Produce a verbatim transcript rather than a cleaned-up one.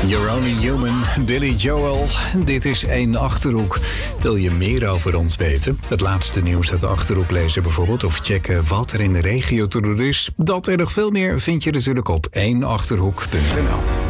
You're Only Human, Billy Joel. Dit is één Achterhoek. Wil je meer over ons weten? Het laatste nieuws uit de Achterhoek lezen bijvoorbeeld, of checken wat er in de regio te doen is? Dat en nog veel meer vind je natuurlijk op één achterhoek punt n l.